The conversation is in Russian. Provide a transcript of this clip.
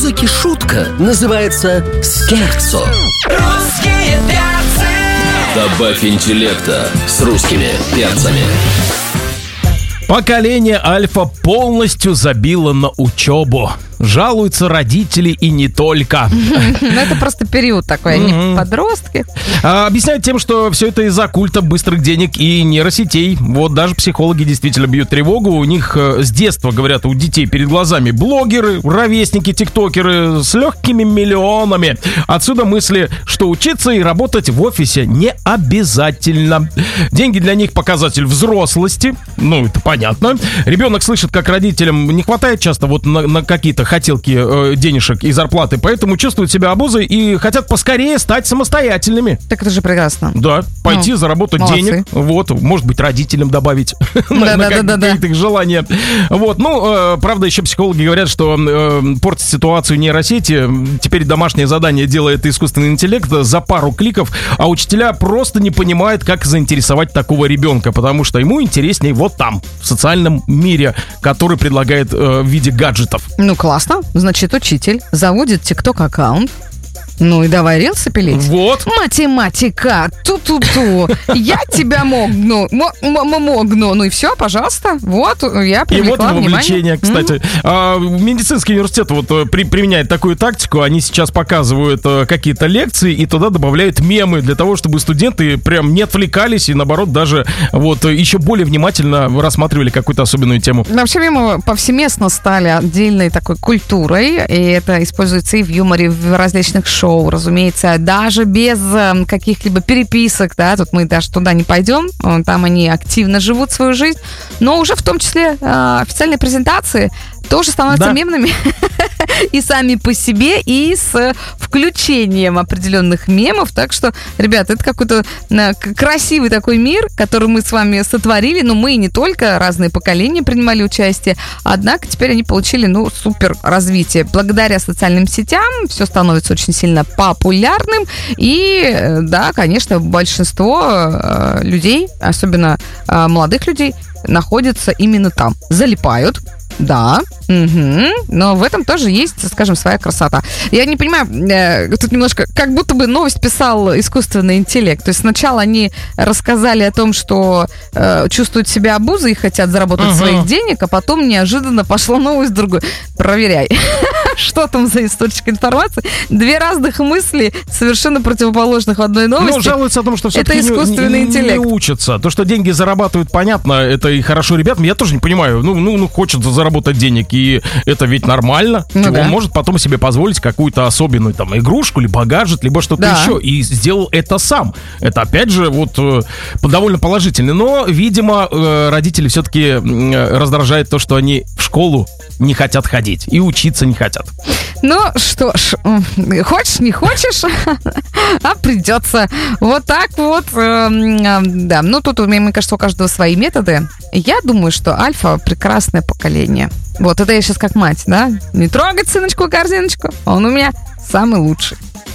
все-таки шутка называется скерцо. Русские перцы. Добавь интеллекта с русскими перцами. Поколение Альфа полностью забило на учебу. Жалуются родители и не только. Ну, это просто период такой, они подростки. Объясняют тем, что все это из-за культа быстрых денег и нейросетей. Вот даже психологи действительно бьют тревогу. У них с детства, говорят, у детей перед глазами блогеры, ровесники, тиктокеры с легкими миллионами. Отсюда мысли, что учиться и работать в офисе не обязательно. Деньги для них показатель взрослости. Ну, это понятно. Ребенок слышит, как родителям не хватает часто вот на какие-то хотелки денежек и зарплаты, поэтому чувствуют себя обузой и хотят поскорее стать самостоятельными. Так это же прекрасно. Да, пойти заработать молодцы. денег. Вот, может быть, родителям добавить на какие-то их желания. Вот, ну, правда, еще психологи говорят, что портит ситуацию нейросети. Теперь домашнее задание делает искусственный интеллект за пару кликов, а учителя просто не понимают, как заинтересовать такого ребенка, потому что ему интереснее вот там, в социальном мире, который предлагает в виде гаджетов. Ну, классно. Значит, учитель заводит ТикТок-аккаунт. Ну и давай рилсы пилить. Вот. Математика, ту-ту-ту. Я тебя могну. Ну и все, пожалуйста. Вот, я привлекла и вот его внимание. увлечение, кстати. Медицинский университет вот применяет такую тактику. Они сейчас показывают какие-то лекции и туда добавляют мемы для того, чтобы студенты прям не отвлекались и, наоборот, даже вот еще более внимательно рассматривали какую-то особенную тему. Вообще мемы повсеместно стали отдельной такой культурой, и это используется и в юморе, в различных шоу, разумеется, даже без каких-либо переписок, да, тут мы даже туда не пойдем, там они активно живут свою жизнь, но уже в том числе официальные презентации тоже становятся мемными и сами по себе, и с включением определенных мемов, так что, ребята, это какой-то красивый такой мир, который мы с вами сотворили, но мы и не только, разные поколения принимали участие, однако теперь они получили, ну, супер развитие. Благодаря социальным сетям все становится очень сильно популярным, и, да, конечно, большинство людей, особенно молодых людей, находятся именно там, залипают. Да, но в этом тоже есть, скажем, своя красота. Я не понимаю, тут немножко, как будто бы новость писал искусственный интеллект. То есть сначала они рассказали о том, что чувствуют себя обузой и хотят заработать своих денег, а потом неожиданно пошла новость другой. Проверяй. Что там за источник информации? Две разных мысли, совершенно противоположных в одной новости. Ну, жалуются о том, что все-таки это искусственный интеллект. Не учатся. То, что деньги зарабатывают, понятно, это и хорошо ребятам. Я тоже не понимаю. Ну хочется заработать денег, и это ведь нормально. Он может потом себе позволить какую-то особенную там игрушку, либо гаджет, либо что-то еще. И сделал это сам. Это, опять же, вот довольно положительно. Но, видимо, родители все-таки раздражает то, что они в школу не хотят ходить и учиться не хотят. Ну, что ж, хочешь, не хочешь, а придется. Вот так вот. Да, ну тут, мне кажется, у каждого свои методы. Я думаю, что Альфа прекрасное поколение. Вот, это я сейчас как мать, да? Не трогать сыночку корзиночку, он у меня самый лучший.